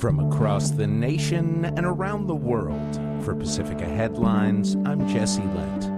From across the nation and around the world, for Pacifica Headlines, I'm Jesse Lent.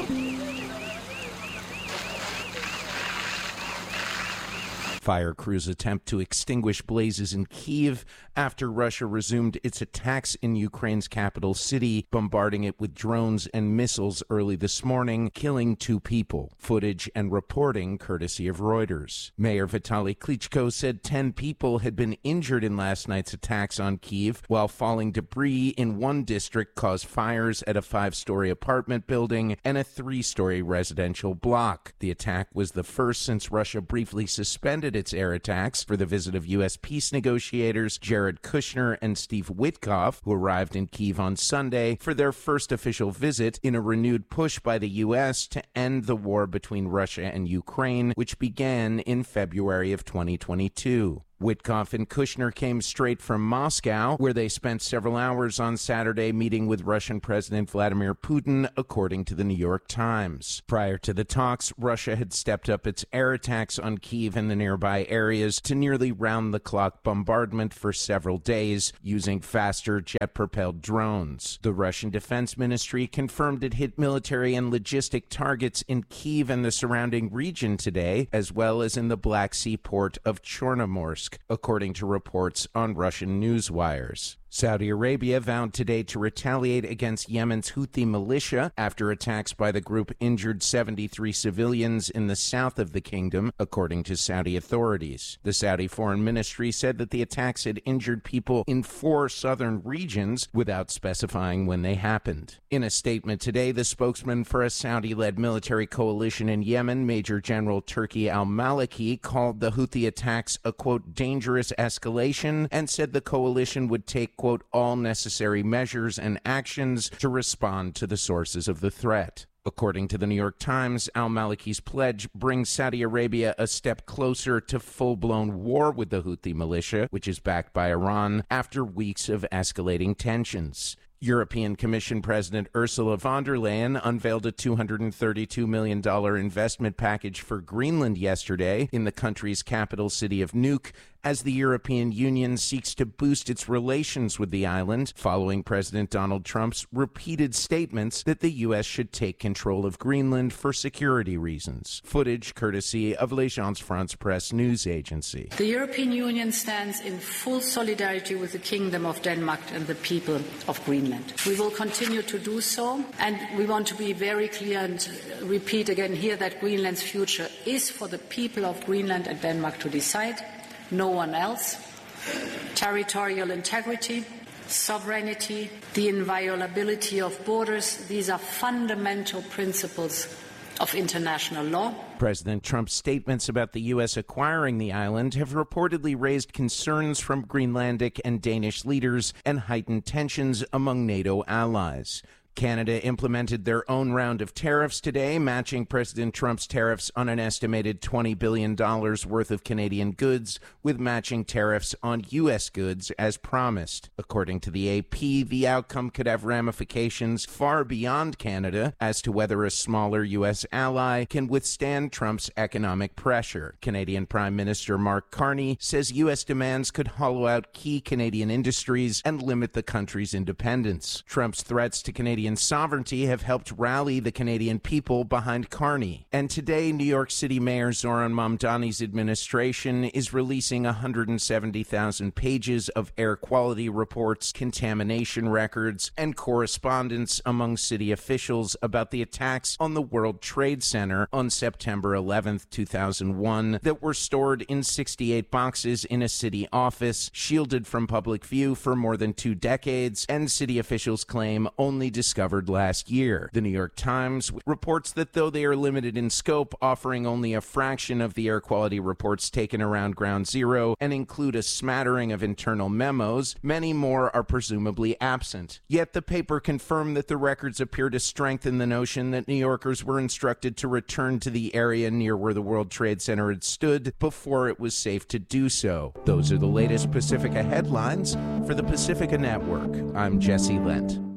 Fire crews attempt to extinguish blazes in Kyiv after Russia resumed its attacks in Ukraine's capital city, bombarding it with drones and missiles early this morning, killing 2 people. Footage and reporting courtesy of Reuters. Mayor Vitaly Klitschko said 10 people had been injured in last night's attacks on Kyiv, while falling debris in one district caused fires at a 5-story apartment building and a 3-story residential block. The attack was the first since Russia briefly suspended its air attacks for the visit of U.S. peace negotiators Jared Kushner and Steve Witkoff, who arrived in Kyiv on Sunday for their first official visit in a renewed push by the U.S. to end the war between Russia and Ukraine, which began in February of 2022. Witkoff and Kushner came straight from Moscow, where they spent several hours on Saturday meeting with Russian President Vladimir Putin, according to the New York Times. Prior to the talks, Russia had stepped up its air attacks on Kyiv and the nearby areas to nearly round-the-clock bombardment for several days, using faster jet-propelled drones. The Russian Defense Ministry confirmed it hit military and logistic targets in Kyiv and the surrounding region today, as well as in the Black Sea port of Chornomorsk, according to reports on Russian news wires. Saudi Arabia vowed today to retaliate against Yemen's Houthi militia after attacks by the group injured 73 civilians in the south of the kingdom, according to Saudi authorities. The Saudi Foreign Ministry said that the attacks had injured people in 4 southern regions without specifying when they happened. In a statement today, the spokesman for a Saudi-led military coalition in Yemen, Major General Turki al-Maliki, called the Houthi attacks a, quote, dangerous escalation and said the coalition would take, quote, all necessary measures and actions to respond to the sources of the threat. According to the New York Times, al-Maliki's pledge brings Saudi Arabia a step closer to full-blown war with the Houthi militia, which is backed by Iran, after weeks of escalating tensions. European Commission President Ursula von der Leyen unveiled a $232 million investment package for Greenland yesterday in the country's capital city of Nuuk, as the European Union seeks to boost its relations with the island following President Donald Trump's repeated statements that the U.S. should take control of Greenland for security reasons. Footage courtesy of L'Agence France Presse news agency. The European Union stands in full solidarity with the Kingdom of Denmark and the people of Greenland. We will continue to do so, and we want to be very clear and repeat again here that Greenland's future is for the people of Greenland and Denmark to decide. No one else. Territorial integrity, sovereignty, the inviolability of borders, these are fundamental principles of international law. President Trump's statements about the U.S. acquiring the island have reportedly raised concerns from Greenlandic and Danish leaders and heightened tensions among NATO allies. Canada implemented their own round of tariffs today, matching President Trump's tariffs on an estimated $20 billion worth of Canadian goods with matching tariffs on U.S. goods as promised. According to the AP, the outcome could have ramifications far beyond Canada as to whether a smaller U.S. ally can withstand Trump's economic pressure. Canadian Prime Minister Mark Carney says U.S. demands could hollow out key Canadian industries and limit the country's independence. Trump's threats to Canadian sovereignty have helped rally the Canadian people behind Carney. And today, New York City Mayor Zoran Mamdani's administration is releasing 170,000 pages of air quality reports, contamination records, and correspondence among city officials about the attacks on the World Trade Center on September 11, 2001, that were stored in 68 boxes in a city office, shielded from public view for more than 2 decades, and city officials claim only discovered last year. The New York Times reports that though they are limited in scope, offering only a fraction of the air quality reports taken around Ground Zero and include a smattering of internal memos, many more are presumably absent. Yet the paper confirmed that the records appear to strengthen the notion that New Yorkers were instructed to return to the area near where the World Trade Center had stood before it was safe to do so. Those are the latest Pacifica headlines for the Pacifica Network. I'm Jesse Lent.